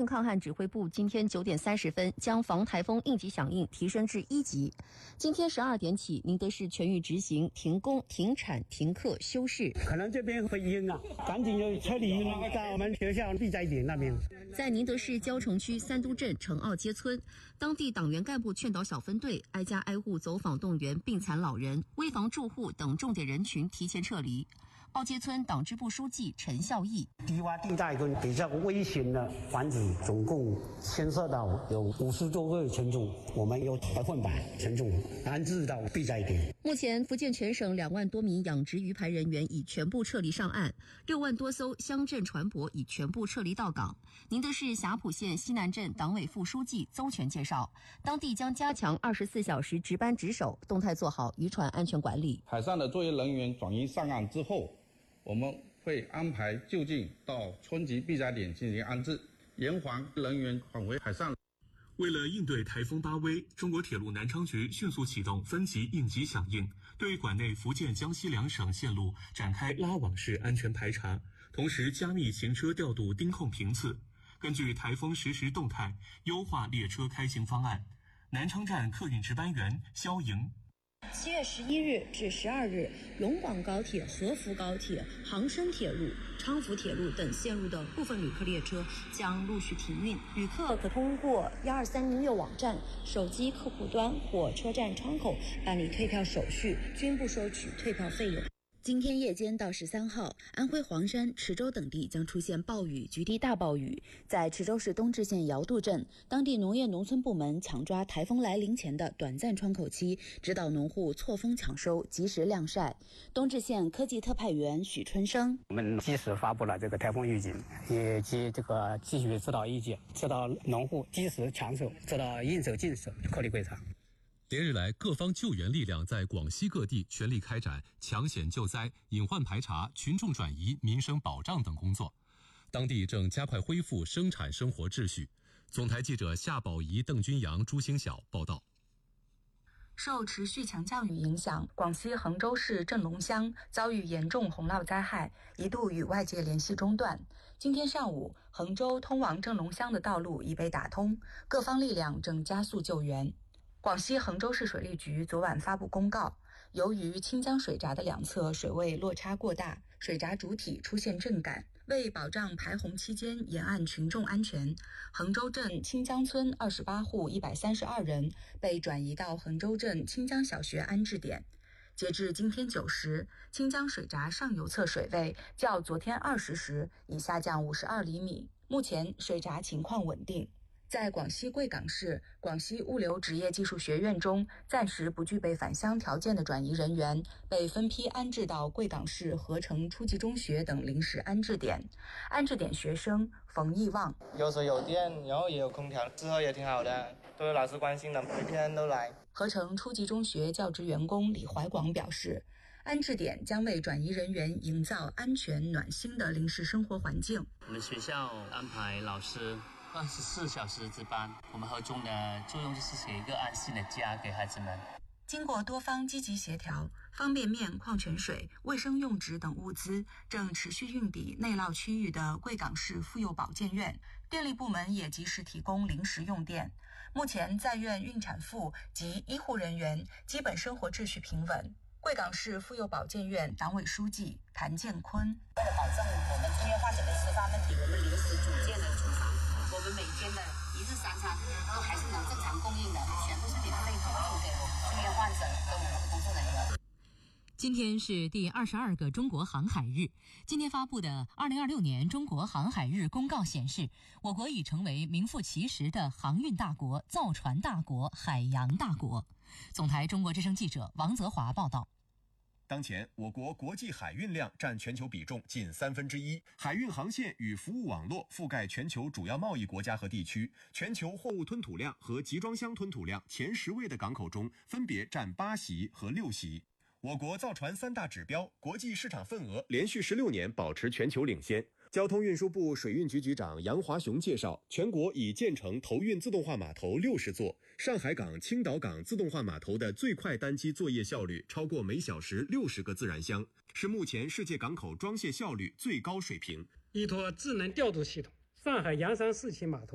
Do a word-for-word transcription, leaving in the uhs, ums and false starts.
抗旱指挥部今天九点三十分将防台风应急响应提升至一级。今天十二点起，宁德市全域执行停工、停产、停课、休市。 可能这边会阴啊，赶紧就撤离到我们学校避灾点那边。 在宁德市蕉城区三都镇城坳街村，当地党员干部劝导小分队挨家挨户走访动员病残老人、危房住户等重点人群提前撤离。坳街村党支部书记陈孝义， 低洼地带跟比较危险的环境，总共牵涉到有五十多个群众，我们有百分百群众安置到避灾点。 目前，福建全省两万多名养殖鱼排人员已全部撤离上岸，六万多艘乡镇船舶已全部撤离到港。宁德市霞浦县西南镇党委副书记邹全介绍，当地将加强二十四小时值班值守，动态做好渔船安全管理。 海上的作业人员转移上岸之后，我们会安排就近到村级避灾点进行安置，严防人员返回海上。 为了应对台风巴威，中国铁路南昌局迅速启动分级应急响应，对管内福建、江西两省线路展开拉网式安全排查，同时加密行车调度盯控频次，根据台风实时动态优化列车开行方案。南昌站客运值班员肖莹。 七月十一日至十二日，龙广高铁、合福高铁、杭深铁路、昌福铁路等线路的部分旅客列车将陆续停运，旅客可通过一二三零六网站、手机客户端或车站窗口办理退票手续，均不收取退票费用。今天夜间到十三号，安徽黄山、池州等地将出现暴雨、局地大暴雨。在池州市东至县尧渡镇，当地农业农村部门抢抓台风来临前的短暂窗口期，指导农户错峰抢收，及时晾晒。东至县科技特派员许春生， 我们及时发布了这个台风预警，以及这个继续指导意见，指导农户及时抢收，做到应收尽收，颗粒归场。 连日来，各方救援力量在广西各地全力开展抢险救灾、隐患排查、群众转移、民生保障等工作，当地正加快恢复生产生活秩序。总台记者夏宝仪、邓军阳、朱星晓报道。 受持续强降雨影响，广西衡州市镇龙乡遭遇严重洪涝灾害，一度与外界联系中断。今天上午，衡州通往镇龙乡的道路已被打通，各方力量正加速救援。广西衡州市水利局昨晚发布公告，由于清江水闸的两侧水位落差过大，水闸主体出现震感，为保障排洪期间沿岸群众安全，衡州镇清江村二十八户一百三十二人被转移到衡州镇清江小学安置点。截至今天九时，清江水闸上游侧水位较昨天二十时已下降五十二厘米，目前水闸情况稳定。在广西贵港市广西物流职业技术学院中，暂时不具备返乡条件的转移人员被分批安置到贵港市合成初级中学等临时安置点。安置点学生冯义旺， 有水有电，然后也有空调，之后也挺好的，都有老师关心的，每天都来。 合成初级中学教职员工李怀广表示，安置点将为转移人员营造安全暖心的临时生活环境。 我们学校安排老师二十四小时值班，我们合中的作用就是给一个安心的家给孩子们。 经过多方积极协调，方便面、矿泉水、卫生用纸等物资正持续运抵内涝区域的贵港市妇幼保健院，电力部门也及时提供临时用电。目前在院孕产妇及医护人员基本生活秩序平稳。贵港市妇幼保健院党委书记谭建坤， 为了保证我们住院患者的吃饭问题，我们临时组建了厨房，我们每天的一日三餐都还是能正常供应的，全部是免费补助给我们住院患者跟我们的工作人员。 今天是第二十二个中国航海日。今天发布的二零二六年中国航海日公告显示，我国已成为名副其实的航运大国、造船大国、海洋大国。总台中国之声记者王泽华报道。 当前，我国国际海运量占全球比重近三分之一，海运航线与服务网络覆盖全球主要贸易国家和地区，全球货物吞吐量和集装箱吞吐量前十位的港口中，分别占八席和六席。我国造船三大指标国际市场份额连续十六年保持全球领先。交通运输部水运局局长杨华雄介绍，全国已建成投运自动化码头六十座，上海港、青岛港自动化码头的最快单机作业效率超过每小时六十个自然箱，是目前世界港口装卸效率最高水平。 依托智能调度系统，上海洋山四期码头